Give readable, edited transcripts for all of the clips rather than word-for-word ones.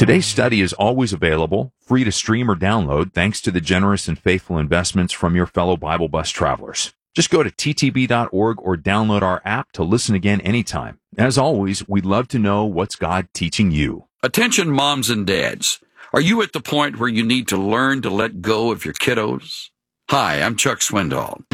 Today's study is always available, free to stream or download, thanks to the generous and faithful investments from your fellow Bible Bus travelers. Just go to ttb.org or download our app to listen again anytime. As always, we'd love to know what's God teaching you. Attention moms and dads. Are you at the point where you need to learn to let go of your kiddos? Hi, I'm Chuck Swindoll.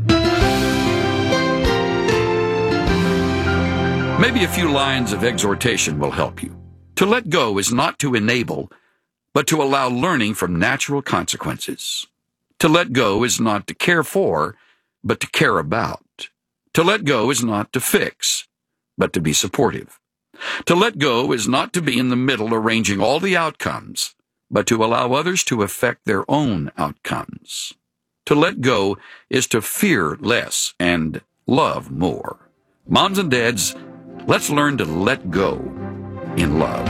Maybe a few lines of exhortation will help you. To let go is not to enable, but to allow learning from natural consequences. To let go is not to care for, but to care about. To let go is not to fix, but to be supportive. To let go is not to be in the middle arranging all the outcomes, but to allow others to affect their own outcomes. To let go is to fear less and love more. Moms and dads, let's learn to let go in love.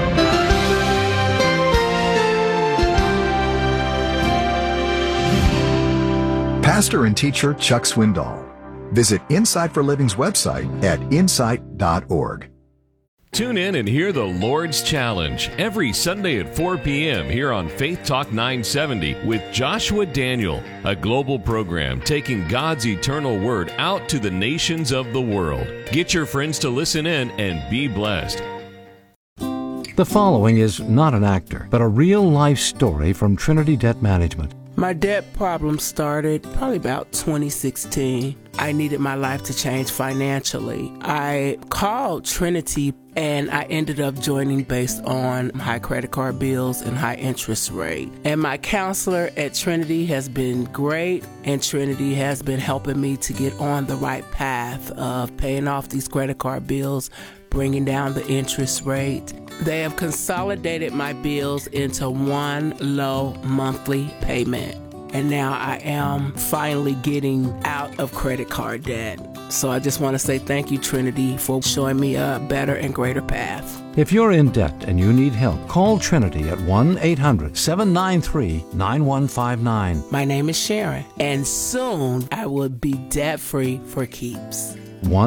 Pastor and teacher Chuck Swindoll. Visit Insight for Living's website at insight.org. Tune in and hear the Lord's Challenge every Sunday at 4 p.m. here on Faith Talk 970 with Joshua Daniel, a global program taking God's eternal word out to the nations of the world. Get your friends to listen in and be blessed. The following is not an actor, but a real-life story from Trinity Debt Management. My debt problem started probably about 2016. I needed my life to change financially. I called Trinity and I ended up joining based on high credit card bills and high interest rate. And my counselor at Trinity has been great, and Trinity has been helping me to get on the right path of paying off these credit card bills, bringing down the interest rate. They have consolidated my bills into one low monthly payment. And now I am finally getting out of credit card debt. So I just want to say thank you, Trinity, for showing me a better and greater path. If you're in debt and you need help, call Trinity at 1-800-793-9159. My name is Sharon, and soon I will be debt-free for keeps.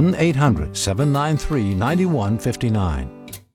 1-800-793-9159.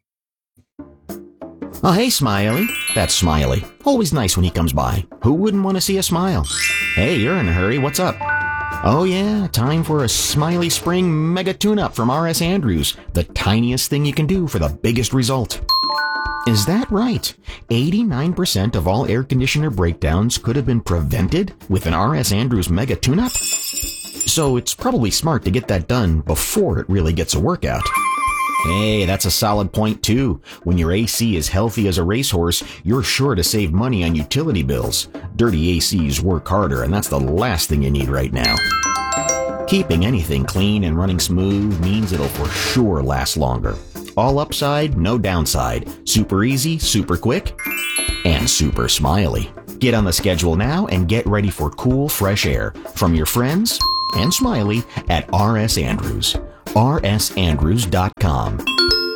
Oh, hey, Smiley. That's Smiley. Always nice when he comes by. Who wouldn't want to see a smile? Hey, you're in a hurry. What's up? Oh, yeah, time for a Smiley Spring Mega Tune-Up from R.S. Andrews. The tiniest thing you can do for the biggest result. Is that right? 89% of all air conditioner breakdowns could have been prevented with an R.S. Andrews Mega Tune-Up? So it's probably smart to get that done before it really gets a workout. Hey, that's a solid point, too. When your AC is healthy as a racehorse, you're sure to save money on utility bills. Dirty ACs work harder, and that's the last thing you need right now. Keeping anything clean and running smooth means it'll for sure last longer. All upside, no downside. Super easy, super quick, and super smiley. Get on the schedule now and get ready for cool, fresh air from your friends and Smiley at R.S. Andrews. rsandrews.com.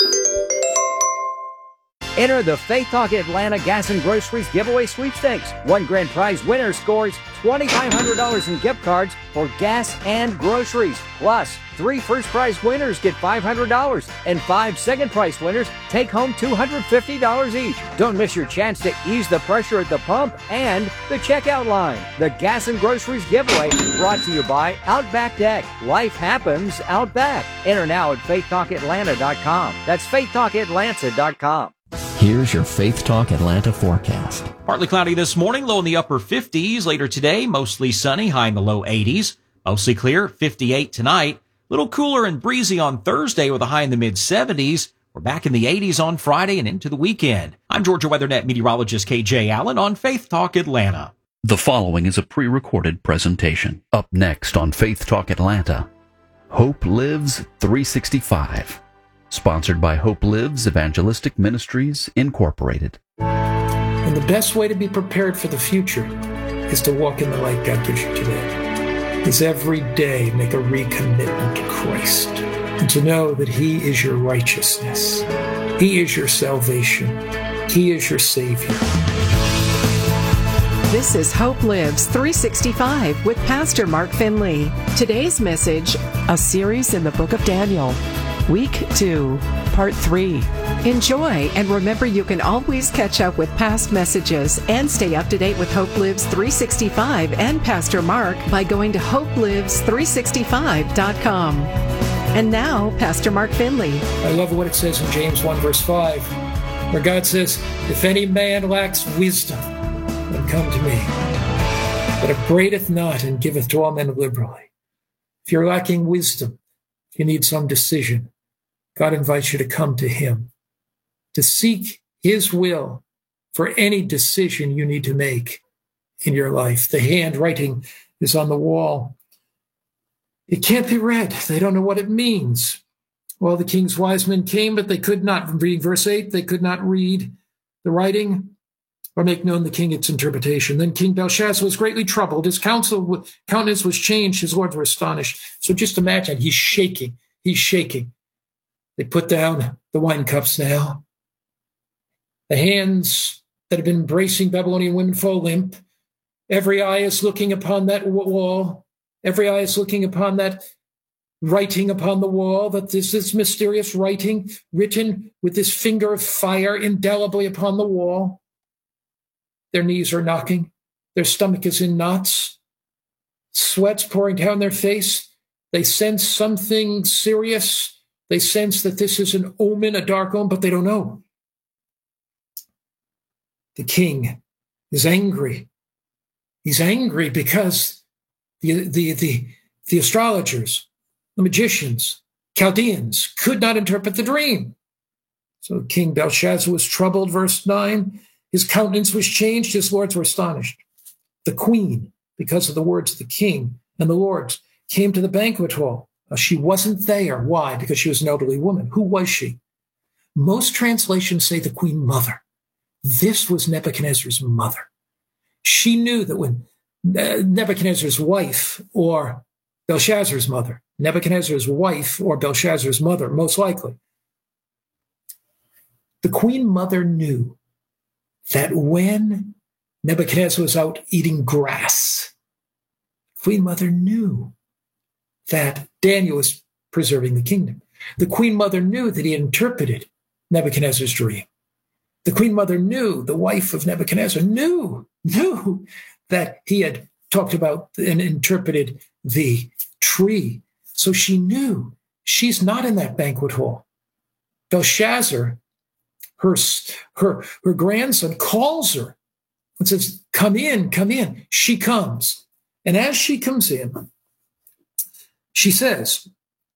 Enter the Faith Talk Atlanta Gas and Groceries Giveaway Sweepstakes. One grand prize winner scores $2,500 in gift cards for gas and groceries. Plus, 3 first prize winners get $500, and 5 second prize winners take home $250 each. Don't miss your chance to ease the pressure at the pump and the checkout line. The Gas and Groceries Giveaway brought to you by Outback Deck. Life happens out back. Enter now at faithtalkatlanta.com. That's faithtalkatlanta.com. Here's your Faith Talk Atlanta forecast. Partly cloudy this morning, low in the upper 50s. Later today, mostly sunny, high in the low 80s. Mostly clear, 58 tonight. Little cooler and breezy on Thursday with a high in the mid-70s. We're back in the 80s on Friday and into the weekend. I'm Georgia WeatherNet meteorologist KJ Allen on Faith Talk Atlanta. The following is a pre-recorded presentation. Up next on Faith Talk Atlanta, Hope Lives 365. Sponsored by Hope Lives Evangelistic Ministries, Incorporated. And the best way to be prepared for the future is to walk in the light God gives you today. Is every day make a recommitment to Christ and to know that He is your righteousness. He is your salvation. He is your Savior. This is Hope Lives 365 with Pastor Mark Finley. Today's message, a series in the book of Daniel. Week 2, Part 3. Enjoy, and remember you can always catch up with past messages and stay up to date with Hope Lives 365 and Pastor Mark by going to hopelives365.com. And now, Pastor Mark Finley. I love what it says in James 1, verse 5, where God says, if any man lacks wisdom, then come to me, but upbraideth not and giveth to all men liberally. If you're lacking wisdom, if you need some decision, God invites you to come to him, to seek his will for any decision you need to make in your life. The handwriting is on the wall. It can't be read. They don't know what it means. Well, the king's wise men came, but they could not read. Verse 8, they could not read the writing or make known the king its interpretation. Then King Belshazzar was greatly troubled. His countenance was changed. His lords were astonished. So just imagine, he's shaking. He's shaking. They put down the wine cups now. The hands that have been embracing Babylonian women fall limp. Every eye is looking upon that wall. Every eye is looking upon that writing upon the wall, that this mysterious writing written with this finger of fire indelibly upon the wall. Their knees are knocking. Their stomach is in knots. Sweat's pouring down their face. They sense something serious. They sense that this is an omen, a dark omen, but they don't know. The king is angry. He's angry because the astrologers, the magicians, Chaldeans could not interpret the dream. So King Belshazzar was troubled, verse 9. His countenance was changed. His lords were astonished. The queen, because of the words of the king and the lords, came to the banquet hall. She wasn't there. Why? Because she was an elderly woman. Who was she? Most translations say the queen mother. This was Nebuchadnezzar's mother. She knew that when Nebuchadnezzar's wife or Belshazzar's mother, Nebuchadnezzar's wife or Belshazzar's mother, most likely, the queen mother knew that when Nebuchadnezzar was out eating grass, Queen Mother knew that Daniel was preserving the kingdom. The Queen Mother knew that he had interpreted Nebuchadnezzar's dream. The Queen Mother knew, the wife of Nebuchadnezzar knew that he had talked about and interpreted the tree. So she knew she's not in that banquet hall. Belshazzar, her grandson, calls her and says, come in, come in. She comes. And as she comes in, she says,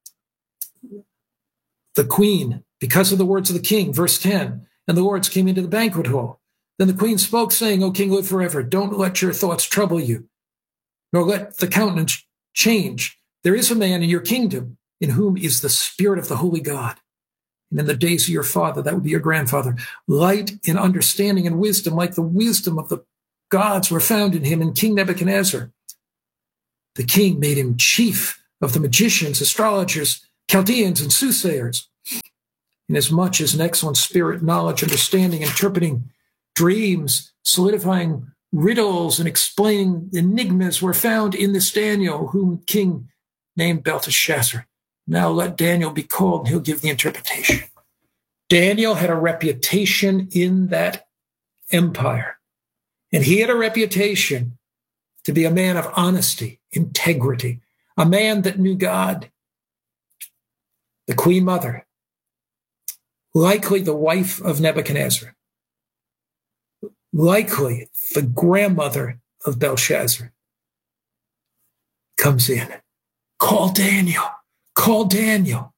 the queen, because of the words of the king, verse 10, and the lords came into the banquet hall. Then the queen spoke, saying, O king, live forever. Don't let your thoughts trouble you, nor let the countenance change. There is a man in your kingdom in whom is the spirit of the holy God. And in the days of your father, that would be your grandfather, light and understanding and wisdom, like the wisdom of the gods, were found in him. And King Nebuchadnezzar, the king, made him chief of the magicians, astrologers, Chaldeans, and soothsayers, inasmuch as an excellent spirit, knowledge, understanding, interpreting dreams, solidifying riddles, and explaining enigmas were found in this Daniel, whom king named Belteshazzar. Now let Daniel be called, and he'll give the interpretation. Daniel had a reputation in that empire, and he had a reputation to be a man of honesty, integrity, a man that knew God. The queen mother, likely the wife of Nebuchadnezzar, likely the grandmother of Belshazzar, comes in. Call Daniel. Call Daniel.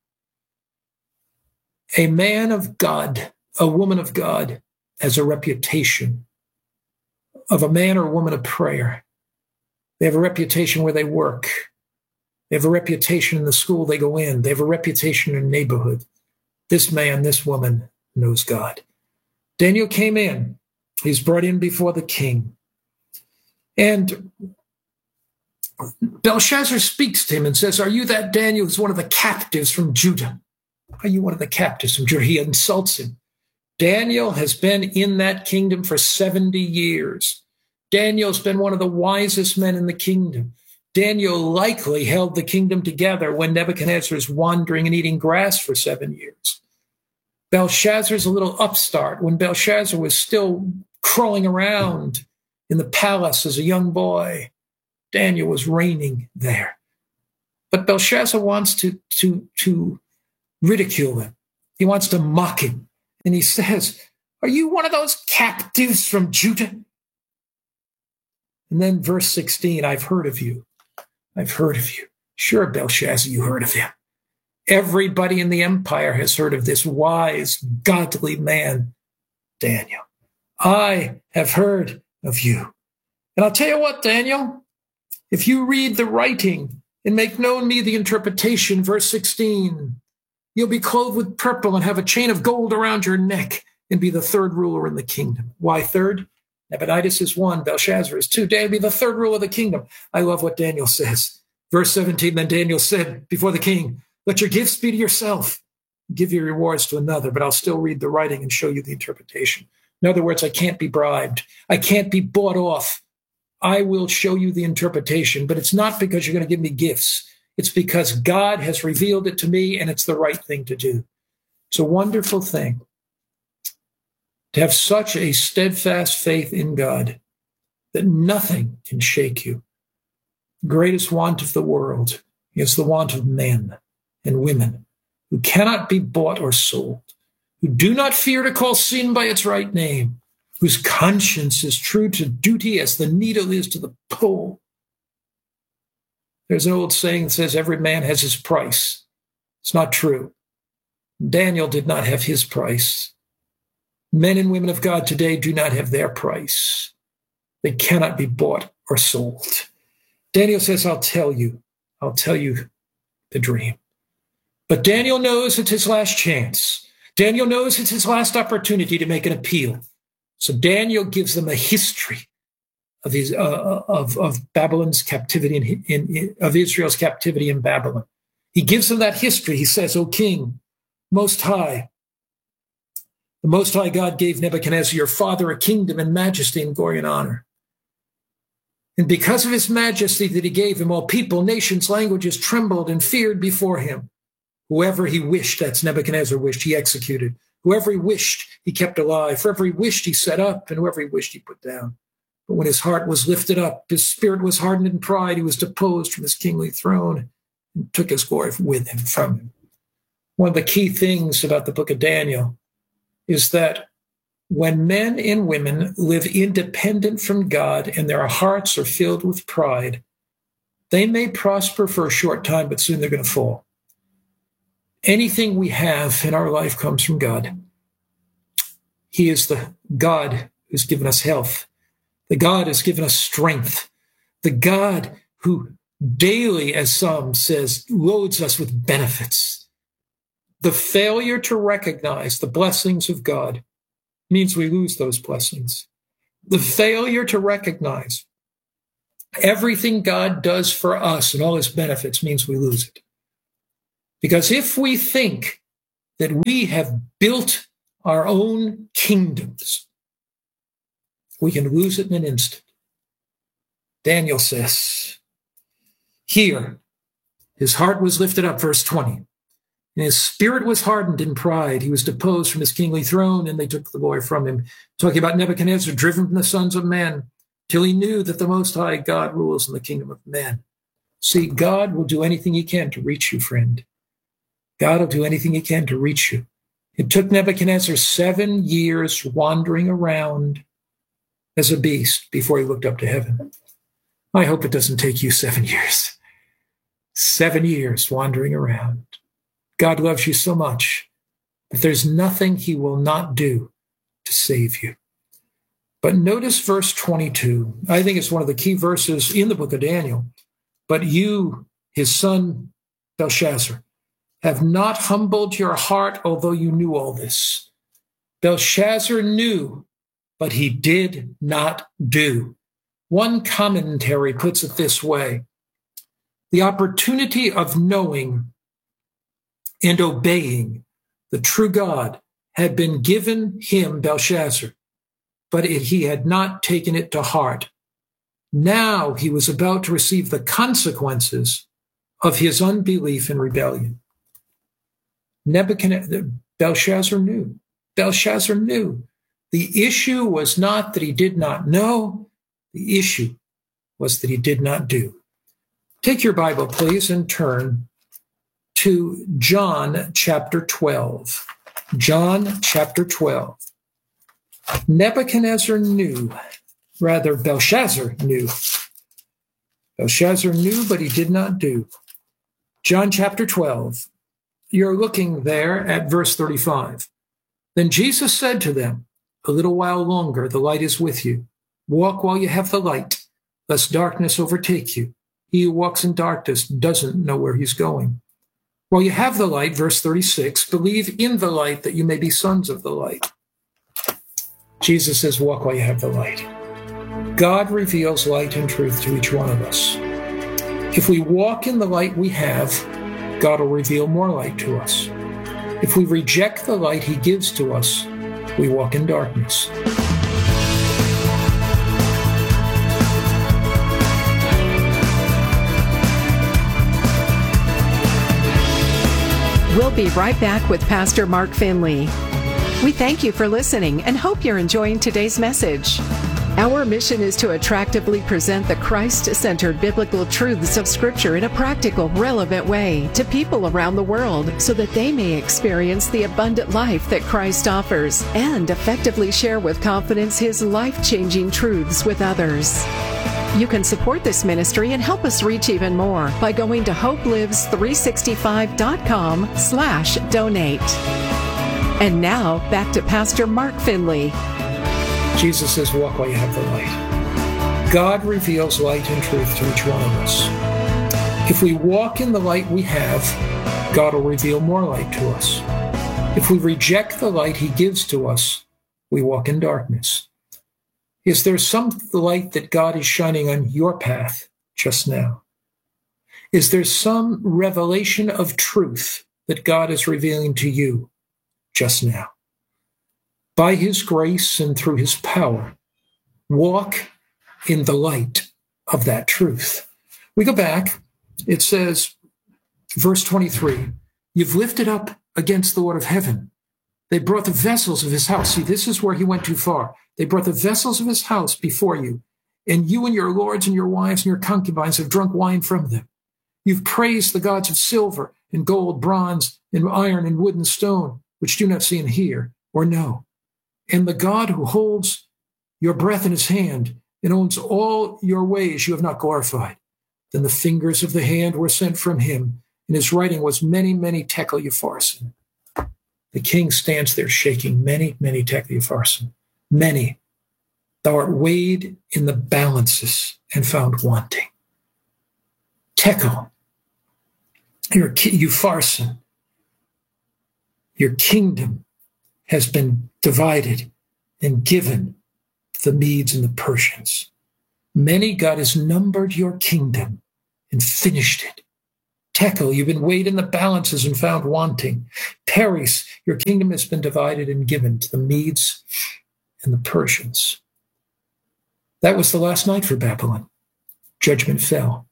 A man of God, a woman of God, has a reputation of a man or woman of prayer. They have a reputation where they work. They have a reputation in the school they go in. They have a reputation in the neighborhood. This man, this woman knows God. Daniel came in. He's brought in before the king. And Belshazzar speaks to him and says, are you that Daniel who's one of the captives from Judah? Are you one of the captives from Judah? He insults him. Daniel has been in that kingdom for 70 years. Daniel's been one of the wisest men in the kingdom. Daniel likely held the kingdom together when Nebuchadnezzar was wandering and eating grass for 7 years. Belshazzar's a little upstart. When Belshazzar was still crawling around in the palace as a young boy, Daniel was reigning there. But Belshazzar wants to ridicule him. He wants to mock him. And he says, "Are you one of those captives from Judah?" And then verse 16, "I've heard of you. I've heard of you." Sure, Belshazzar, you heard of him. Everybody in the empire has heard of this wise, godly man, Daniel. I have heard of you. And I'll tell you what, Daniel, if you read the writing and make known me the interpretation, verse 16, you'll be clothed with purple and have a chain of gold around your neck and be the third ruler in the kingdom. Why third? Nabonidus is one, Belshazzar is two. Daniel be the third ruler of the kingdom. I love what Daniel says. Verse 17, then Daniel said before the king, "Let your gifts be to yourself. Give your rewards to another, but I'll still read the writing and show you the interpretation." In other words, I can't be bribed. I can't be bought off. I will show you the interpretation, but it's not because you're going to give me gifts. It's because God has revealed it to me, and it's the right thing to do. It's a wonderful thing to have such a steadfast faith in God that nothing can shake you. The greatest want of the world is the want of men and women who cannot be bought or sold, who do not fear to call sin by its right name, whose conscience is true to duty as the needle is to the pole. There's an old saying that says every man has his price. It's not true. Daniel did not have his price. Men and women of God today do not have their price. They cannot be bought or sold. Daniel says, I'll tell you the dream. But Daniel knows it's his last chance. Daniel knows it's his last opportunity to make an appeal. So Daniel gives them a history of Babylon's captivity of Israel's captivity in Babylon. He gives them that history. He says, "O King, Most High, the Most High God gave Nebuchadnezzar your father a kingdom and majesty and glory and honor. And because of his majesty that he gave him, all people, nations, languages trembled and feared before him. Whoever he wished," that's Nebuchadnezzar wished, "he executed. Whoever he wished, he kept alive. For whoever he wished, he set up, and whoever he wished, he put down. But when his heart was lifted up, his spirit was hardened in pride. He was deposed from his kingly throne and took his glory with him from him." One of the key things about the book of Daniel is that when men and women live independent from God and their hearts are filled with pride, they may prosper for a short time, but soon they're going to fall. Anything we have in our life comes from God. He is the God who's given us health. The God has given us strength. The God who daily, as Psalm says, loads us with benefits. The failure to recognize the blessings of God means we lose those blessings. The failure to recognize everything God does for us and all his benefits means we lose it. Because if we think that we have built our own kingdoms, we can lose it in an instant. Daniel says, here, his heart was lifted up, verse 20. And his spirit was hardened in pride. He was deposed from his kingly throne, and they took the glory from him. Talking about Nebuchadnezzar, driven from the sons of men, till he knew that the Most High God rules in the kingdom of men. See, God will do anything he can to reach you, friend. God will do anything he can to reach you. It took Nebuchadnezzar 7 years wandering around as a beast before he looked up to heaven. I hope it doesn't take you 7 years. 7 years wandering around. God loves you so much that there's nothing he will not do to save you. But notice verse 22. I think it's one of the key verses in the book of Daniel. But you, his son Belshazzar, have not humbled your heart, although you knew all this. Belshazzar knew, but he did not do. One commentary puts it this way: the opportunity of knowing and obeying the true God had been given him, Belshazzar, but he had not taken it to heart. Now he was about to receive the consequences of his unbelief and rebellion. Belshazzar knew. Belshazzar knew. The issue was not that he did not know. The issue was that he did not do. Take your Bible, please, and turn to John chapter 12. John chapter 12. Belshazzar knew. Belshazzar knew, but he did not do. John chapter 12. You're looking there at verse 35. Then Jesus said to them, a little while longer, the light is with you. Walk while you have the light, lest darkness overtake you. He who walks in darkness doesn't know where he's going. While you have the light, verse 36, believe in the light that you may be sons of the light. Jesus says, walk while you have the light. God reveals light and truth to each one of us. If we walk in the light we have, God will reveal more light to us. If we reject the light he gives to us, we walk in darkness. We'll be right back with Pastor Mark Finley. We thank you for listening and hope you're enjoying today's message. Our mission is to attractively present the Christ-centered biblical truths of Scripture in a practical, relevant way to people around the world so that they may experience the abundant life that Christ offers and effectively share with confidence His life-changing truths with others. You can support this ministry and help us reach even more by going to hopelives365.com/donate. And now, back to Pastor Mark Finley. Jesus says, walk while you have the light. God reveals light and truth to each one of us. If we walk in the light we have, God will reveal more light to us. If we reject the light he gives to us, we walk in darkness. Is there some light that God is shining on your path just now? Is there some revelation of truth that God is revealing to you just now? By his grace and through his power, walk in the light of that truth. We go back. It says, verse 23, you've lifted up against the Lord of heaven. They brought the vessels of his house. See, this is where he went too far. They brought the vessels of his house before you, and you and your lords and your wives and your concubines have drunk wine from them. You've praised the gods of silver and gold, bronze and iron and wood and stone, which do not see and hear or know. And the God who holds your breath in his hand and owns all your ways you have not glorified. Then the fingers of the hand were sent from him, and his writing was many, many tekel upharsin. The king stands there shaking, many, many tekel upharsin. Many. Thou art weighed in the balances and found wanting. Tekel, your upharsin, your kingdom has been divided and given the Medes and the Persians. Many, God has numbered your kingdom and finished it. Tekel, you've been weighed in the balances and found wanting. Peris, your kingdom has been divided and given to the Medes and the Persians. That was the last night for Babylon. Judgment fell.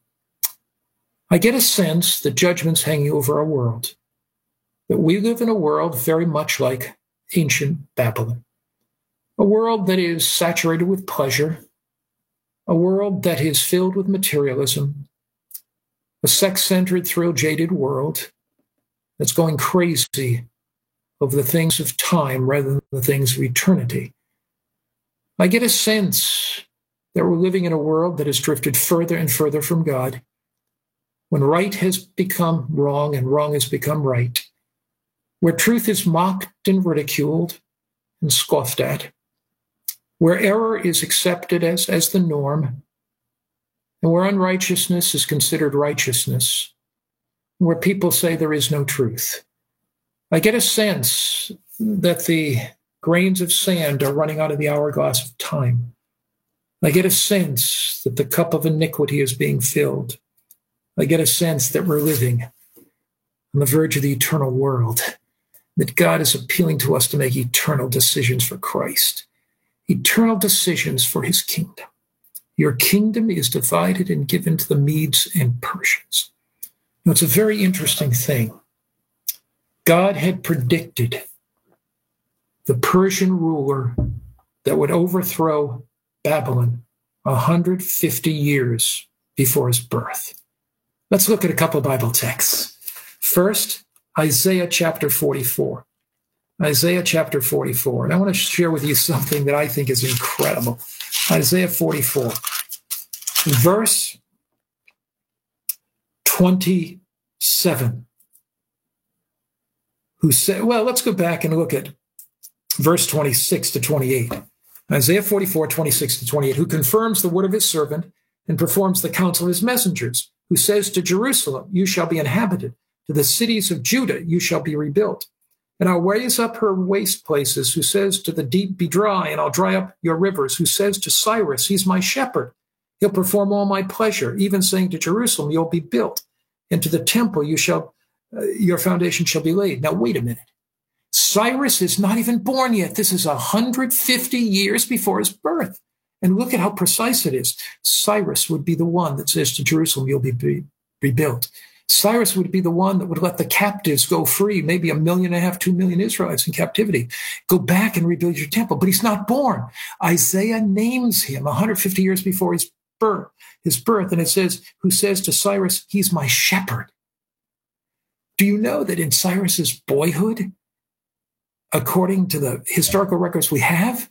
I get a sense that judgment's hanging over our world, that we live in a world very much like ancient Babylon, a world that is saturated with pleasure, a world that is filled with materialism, a sex-centered, thrill-jaded world that's going crazy over the things of time rather than the things of eternity. I get a sense that we're living in a world that has drifted further and further from God, when right has become wrong and wrong has become right, where truth is mocked and ridiculed and scoffed at, where error is accepted as the norm, and where unrighteousness is considered righteousness, and where people say there is no truth. I get a sense that the grains of sand are running out of the hourglass of time. I get a sense that the cup of iniquity is being filled. I get a sense that we're living on the verge of the eternal world, that God is appealing to us to make eternal decisions for Christ, eternal decisions for his kingdom. Your kingdom is divided and given to the Medes and Persians. Now, it's a very interesting thing. God had predicted the Persian ruler that would overthrow Babylon 150 years before his birth. Let's look at a couple of Bible texts. First, Isaiah chapter 44. Isaiah chapter 44. And I want to share with you something that I think is incredible. Isaiah 44, verse 27. Let's go back and look at verse 26 to 28. Isaiah 44, 26 to 28, who confirms the word of his servant and performs the counsel of his messengers, who says to Jerusalem, you shall be inhabited, to the cities of Judah, you shall be rebuilt. And I'll raise up her waste places, who says to the deep, be dry, and I'll dry up your rivers, who says to Cyrus, he's my shepherd. He'll perform all my pleasure, even saying to Jerusalem, you'll be built, and to the temple your foundation shall be laid. Now, wait a minute. Cyrus is not even born yet. This is 150 years before his birth. And look at how precise it is. Cyrus would be the one that says to Jerusalem, you'll be rebuilt. Cyrus would be the one that would let the captives go free, maybe 1.5 million, 2 million Israelites in captivity. Go back and rebuild your temple. But he's not born. Isaiah names him 150 years before his birth. And it says, who says to Cyrus, he's my shepherd. Do you know that in Cyrus's boyhood, according to the historical records we have,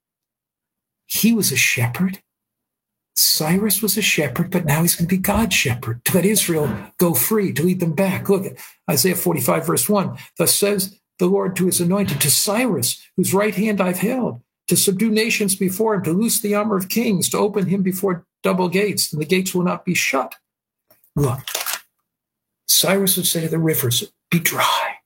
he was a shepherd? Cyrus was a shepherd, but now he's going to be God's shepherd, to let Israel go free, to lead them back. Look at Isaiah 45, verse 1. Thus says the Lord to his anointed, to Cyrus, whose right hand I've held, to subdue nations before him, to loose the armor of kings, to open him before double gates, and the gates will not be shut. Look, Cyrus would say to the rivers, be dry.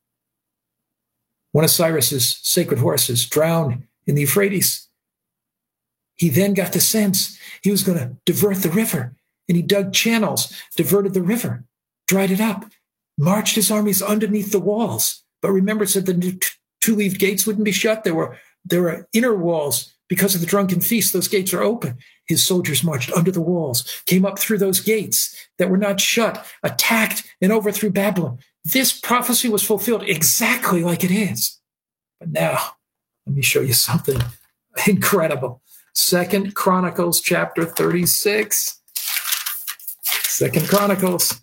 One of Cyrus's sacred horses drowned in the Euphrates. He then got the sense he was going to divert the river, and he dug channels, diverted the river, dried it up, marched his armies underneath the walls. But remember, it said the two-leaved gates wouldn't be shut. There were inner walls. Because of the drunken feast, those gates are open. His soldiers marched under the walls, came up through those gates that were not shut, attacked and overthrew Babylon. This prophecy was fulfilled exactly like it is. But now, let me show you something incredible. 2 Chronicles chapter 36. 2 Chronicles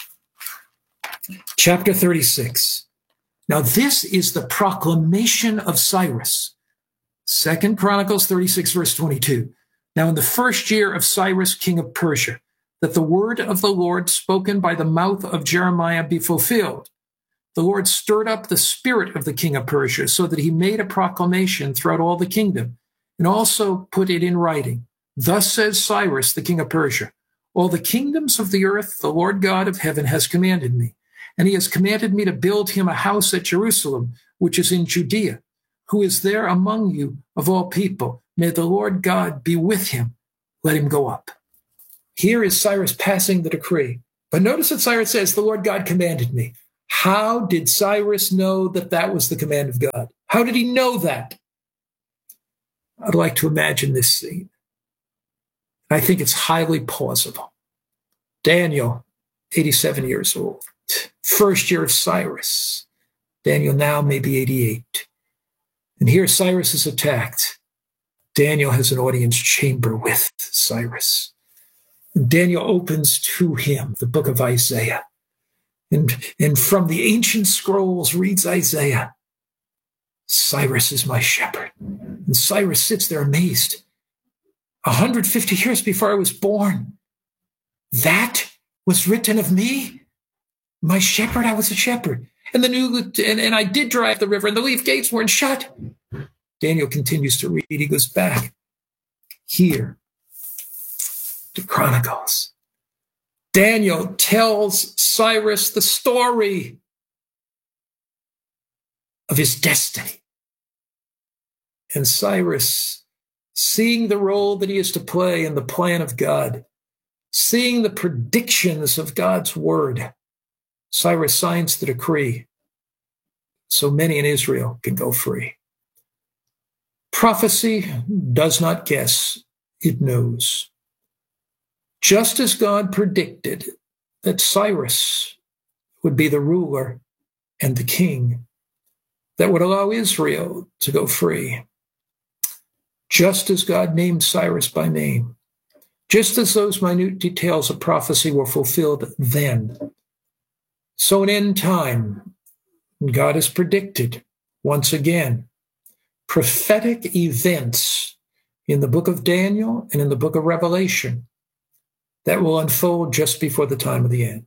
chapter 36. Now, this is the proclamation of Cyrus. 2 Chronicles 36, verse 22. Now, in the first year of Cyrus, king of Persia, that the word of the Lord spoken by the mouth of Jeremiah be fulfilled, the Lord stirred up the spirit of the king of Persia so that he made a proclamation throughout all the kingdom and also put it in writing. Thus says Cyrus, the king of Persia, all the kingdoms of the earth, the Lord God of heaven has commanded me, and he has commanded me to build him a house at Jerusalem, which is in Judea. Who is there among you of all people? May the Lord God be with him. Let him go up. Here is Cyrus passing the decree. But notice that Cyrus says, the Lord God commanded me. How did Cyrus know that that was the command of God? How did he know that? I'd like to imagine this scene. I think it's highly plausible. Daniel, 87 years old. First year of Cyrus. Daniel now may be 88. And here Cyrus is attacked. Daniel has an audience chamber with Cyrus. And Daniel opens to him the book of Isaiah. And from the ancient scrolls reads Isaiah, Cyrus is my shepherd. And Cyrus sits there amazed. 150 years before I was born, that was written of me? My shepherd, I was a shepherd. And I did drive the river, and the leaf gates weren't shut. Daniel continues to read. He goes back here to Chronicles. Daniel tells Cyrus the story of his destiny. And Cyrus, seeing the role that he is to play in the plan of God, seeing the predictions of God's word, Cyrus signs the decree so many in Israel can go free. Prophecy does not guess, it knows. Just as God predicted that Cyrus would be the ruler and the king, that would allow Israel to go free. Just as God named Cyrus by name, just as those minute details of prophecy were fulfilled then, so in end time, God has predicted, once again, prophetic events in the book of Daniel and in the book of Revelation that will unfold just before the time of the end.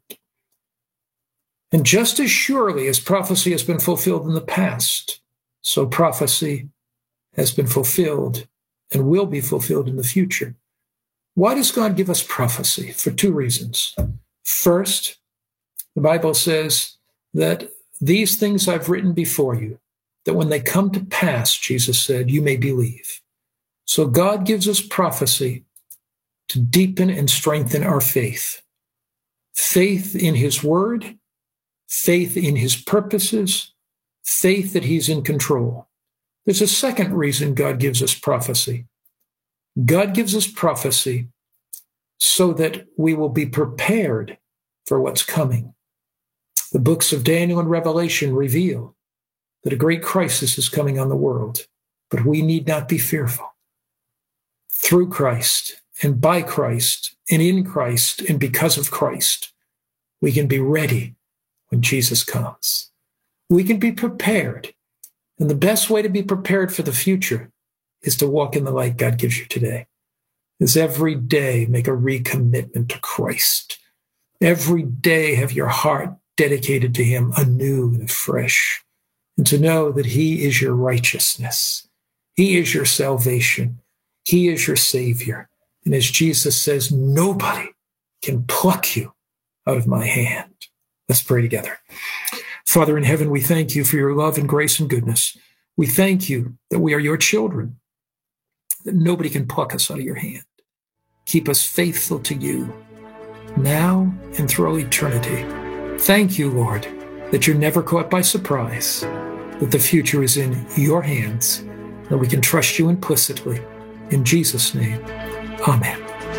And just as surely as prophecy has been fulfilled in the past, so prophecy has been fulfilled and will be fulfilled in the future. Why does God give us prophecy? For two reasons. First, the Bible says that these things I've written before you, that when they come to pass, Jesus said, you may believe. So God gives us prophecy to deepen and strengthen our faith. Faith in his word, faith in his purposes, faith that he's in control. There's a second reason God gives us prophecy. God gives us prophecy so that we will be prepared for what's coming. The books of Daniel and Revelation reveal that a great crisis is coming on the world, but we need not be fearful. Through Christ and by Christ and in Christ and because of Christ, we can be ready when Jesus comes. We can be prepared. And the best way to be prepared for the future is to walk in the light God gives you today. Is every day make a recommitment to Christ. Every day have your heart dedicated to him anew and afresh. And to know that he is your righteousness. He is your salvation. He is your Savior. And as Jesus says, nobody can pluck you out of my hand. Let's pray together. Father in heaven, we thank you for your love and grace and goodness. We thank you that we are your children, that nobody can pluck us out of your hand. Keep us faithful to you now and through all eternity. Thank you, Lord, that you're never caught by surprise, that the future is in your hands, that we can trust you implicitly. In Jesus' name, amen.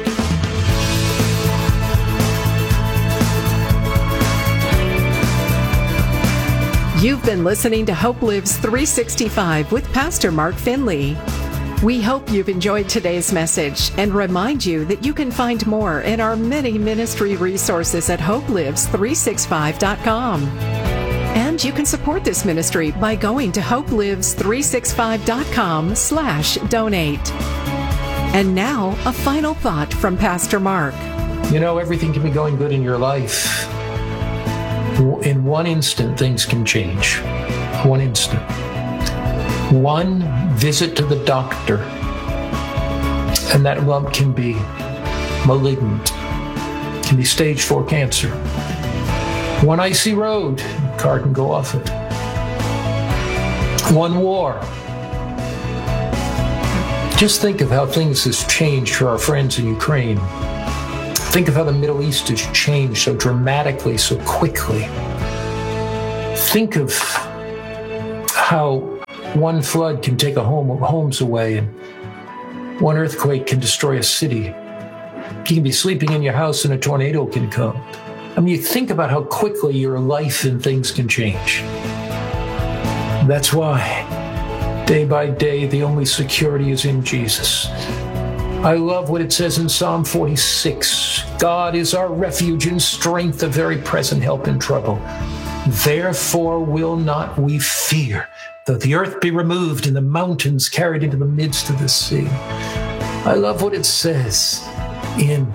You've been listening to Hope Lives 365 with Pastor Mark Finley. We hope you've enjoyed today's message and remind you that you can find more in our many ministry resources at hopelives365.com. And you can support this ministry by going to hopelives365.com/donate. And now, a final thought from Pastor Mark. You know, everything can be going good in your life. In one instant, things can change. One instant. One visit to the doctor, and that lump can be malignant, can be stage 4 cancer. One icy road, car can go off it. One war. Just think of how things have changed for our friends in Ukraine. Think of how the Middle East has changed so dramatically, so quickly. Think of how one flood can take homes away, and one earthquake can destroy a city. You can be sleeping in your house and a tornado can come. I mean, you think about how quickly your life and things can change. That's why, day by day, the only security is in Jesus. I love what it says in Psalm 46. God is our refuge and strength, a very present help in trouble. Therefore will not we fear, though the earth be removed and the mountains carried into the midst of the sea. I love what it says in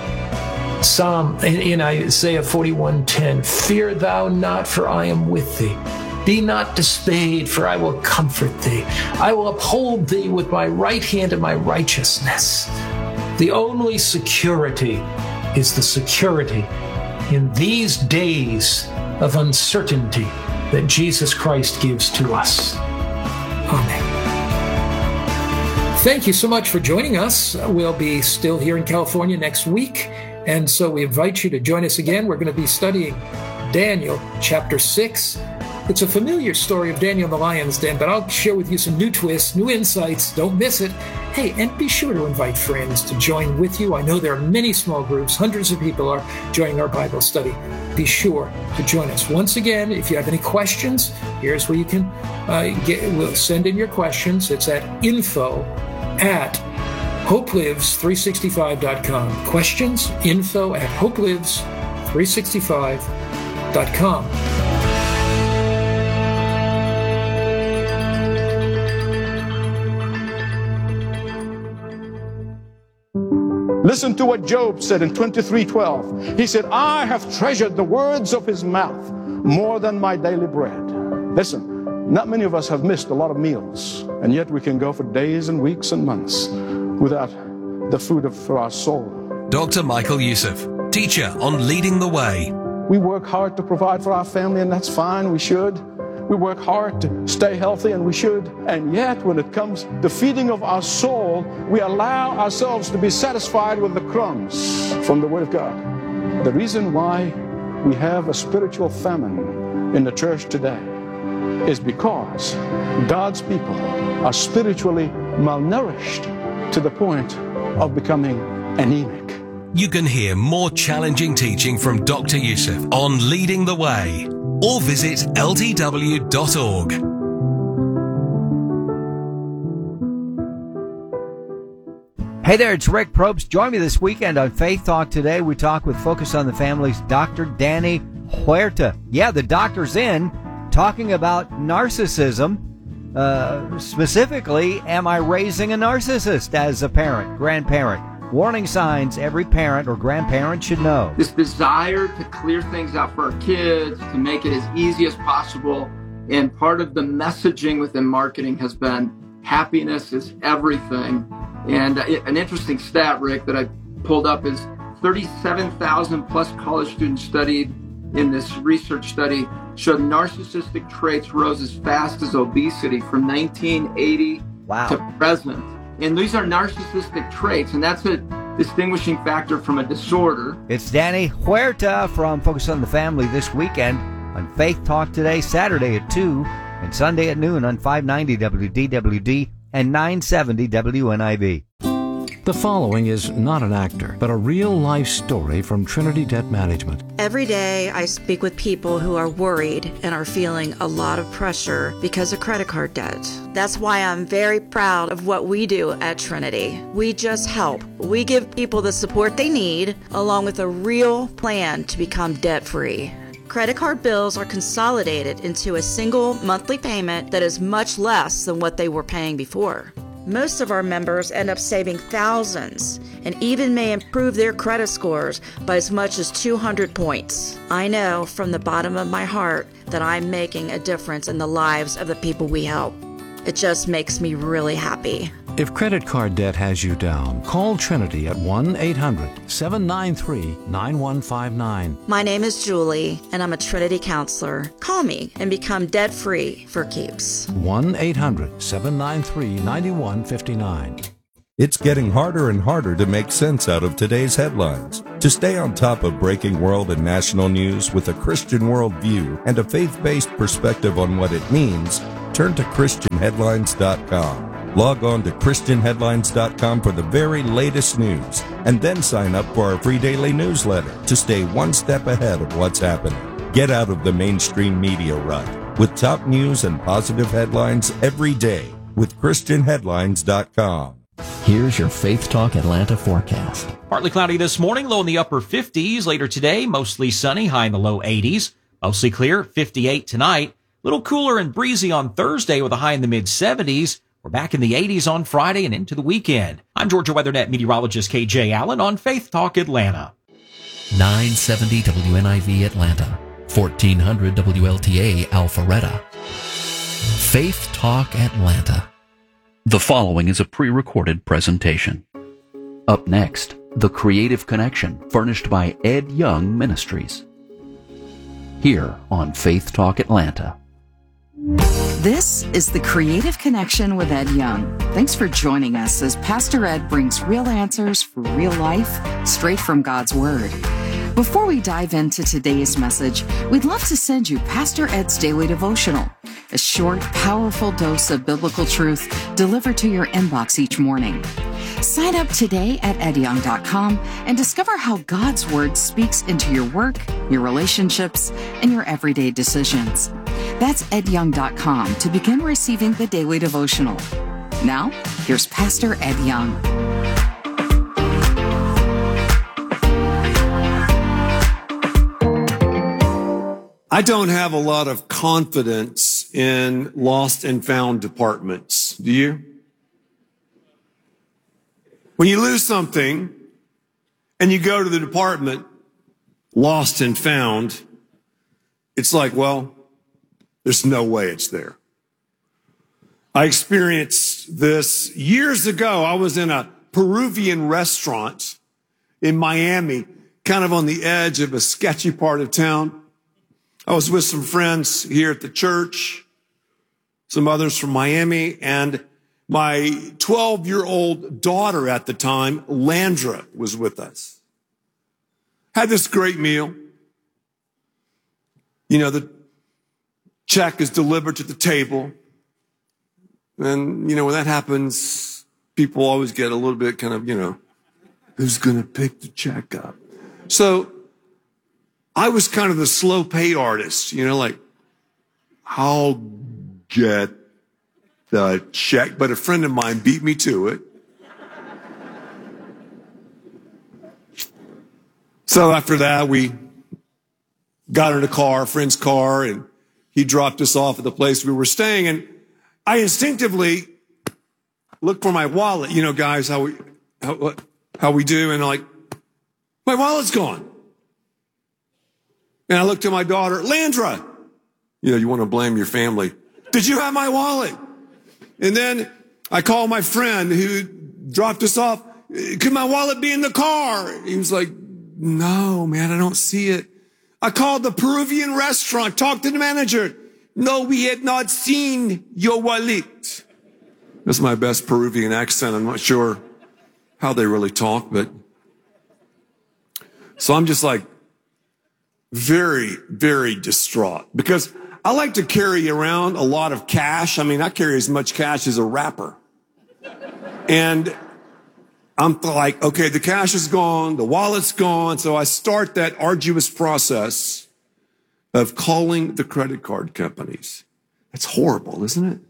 Isaiah 41:10. Fear thou not, for I am with thee. Be not dismayed, for I will comfort thee. I will uphold thee with my right hand and my righteousness. The only security is the security in these days of uncertainty that Jesus Christ gives to us. Amen. Thank you so much for joining us. We'll be still here in California next week, and so we invite you to join us again. We're going to be studying Daniel chapter 6. It's a familiar story of Daniel in the Lion's Den, but I'll share with you some new twists, new insights. Don't miss it. Hey, and be sure to invite friends to join with you. I know there are many small groups. Hundreds of people are joining our Bible study. Be sure to join us. Once again, if you have any questions, here's where you can we'll send in your questions. It's at info@hopelives365.com. Questions, info@hopelives365.com. Listen to what Job said in 23:12. He said, I have treasured the words of his mouth more than my daily bread. Listen, not many of us have missed a lot of meals, and yet we can go for days and weeks and months without the food for our soul. Dr. Michael Youssef, teacher on Leading the Way. We work hard to provide for our family, and that's fine, we should. We work hard to stay healthy, and we should. And yet, when it comes to feeding of our soul, we allow ourselves to be satisfied with the crumbs from the Word of God. The reason why we have a spiritual famine in the church today is because God's people are spiritually malnourished to the point of becoming anemic. You can hear more challenging teaching from Dr. Youssef on Leading the Way, or visit ltw.org. Hey there, it's Rick Probst. Join me this weekend on Faith Talk Today. We talk with Focus on the Family's Dr. Danny Huerta. Yeah, the doctor's in, talking about narcissism. Specifically, am I raising a narcissist as a parent, grandparent? Warning signs every parent or grandparent should know. This desire to clear things out for our kids, to make it as easy as possible. And part of the messaging within marketing has been happiness is everything. And an interesting stat, Rick, that I pulled up is 37,000 plus college students studied in this research study showed narcissistic traits rose as fast as obesity from 1980 to present. And these are narcissistic traits, and that's a distinguishing factor from a disorder. It's Danny Huerta from Focus on the Family this weekend on Faith Talk Today, Saturday at 2 and Sunday at noon on 590 WDWD and 970 WNIB. The following is not an actor, but a real-life story from Trinity Debt Management. Every day I speak with people who are worried and are feeling a lot of pressure because of credit card debt. That's why I'm very proud of what we do at Trinity. We just help. We give people the support they need, along with a real plan to become debt-free. Credit card bills are consolidated into a single monthly payment that is much less than what they were paying before. Most of our members end up saving thousands and even may improve their credit scores by as much as 200 points. I know from the bottom of my heart that I'm making a difference in the lives of the people we help. It just makes me really happy. If credit card debt has you down, call Trinity at 1-800-793-9159. My name is Julie, and I'm a Trinity counselor. Call me and become debt-free for keeps. 1-800-793-9159. It's getting harder and harder to make sense out of today's headlines. To stay on top of breaking world and national news with a Christian worldview and a faith-based perspective on what it means, turn to ChristianHeadlines.com. Log on to ChristianHeadlines.com for the very latest news, and then sign up for our free daily newsletter to stay one step ahead of what's happening. Get out of the mainstream media rut with top news and positive headlines every day with ChristianHeadlines.com. Here's your Faith Talk Atlanta forecast. Partly cloudy this morning, low in the upper 50s. Later today, mostly sunny, high in the low 80s. Mostly clear, 58 tonight. Little cooler and breezy on Thursday with a high in the mid 70s. We're back in the 80s on Friday and into the weekend. I'm Georgia WeatherNet meteorologist KJ Allen on Faith Talk Atlanta. 970 WNIV Atlanta, 1400 WLTA Alpharetta. Faith Talk Atlanta. The following is a pre-recorded presentation. Up next, The Creative Connection, furnished by Ed Young Ministries. Here on Faith Talk Atlanta. This is The Creative Connection with Ed Young. Thanks for joining us as Pastor Ed brings real answers for real life straight from God's Word. Before we dive into today's message, we'd love to send you Pastor Ed's Daily Devotional, a short, powerful dose of biblical truth delivered to your inbox each morning. Sign up today at edyoung.com and discover how God's Word speaks into your work, your relationships, and your everyday decisions. That's edyoung.com to begin receiving the Daily Devotional. Now, here's Pastor Ed Young. I don't have a lot of confidence in lost and found departments. Do you? When you lose something and you go to the department, lost and found, it's like, well, there's no way it's there. I experienced this years ago. I was in a Peruvian restaurant in Miami, kind of on the edge of a sketchy part of town. I was with some friends here at the church, some others from Miami, and my 12-year-old daughter at the time, Landra, was with us. Had this great meal. You know, the check is delivered to the table. And, you know, when that happens, people always get a little bit kind of, you know, who's going to pick the check up? So I was kind of the slow pay artist, you know, like, I'll get the check, but a friend of mine beat me to it. So after that, we got in a car, a friend's car, and he dropped us off at the place we were staying. And I instinctively looked for my wallet. You know, guys, how we do. And I'm like, my wallet's gone. And I looked at my daughter, Landra. You know, you want to blame your family. Did you have my wallet? And then I called my friend who dropped us off. Could my wallet be in the car? He was like, no, man, I don't see it. I called the Peruvian restaurant, talked to the manager. No, we had not seen your wallet. That's my best Peruvian accent. I'm not sure how they really talk, but so I'm just like very, very distraught because I like to carry around a lot of cash. I mean, I carry as much cash as a rapper. And I'm like, okay, the cash is gone, the wallet's gone. So I start that arduous process of calling the credit card companies. That's horrible, isn't it?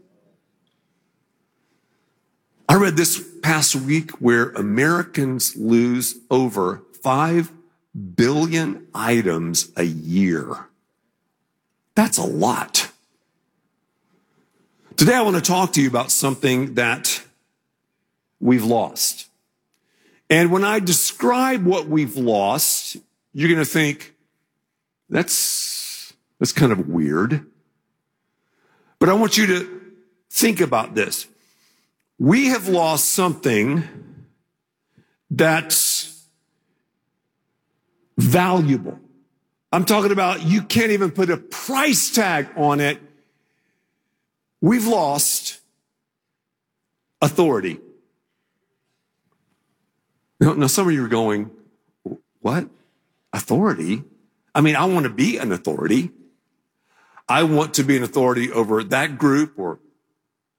I read this past week where Americans lose over 5 billion items a year. That's a lot. Today I want to talk to you about something that we've lost. And when I describe what we've lost, you're going to think, that's kind of weird. But I want you to think about this. We have lost something that's valuable. I'm talking about you can't even put a price tag on it. We've lost authority. Now, some of you are going, what? Authority? I mean, I want to be an authority. I want to be an authority over that group or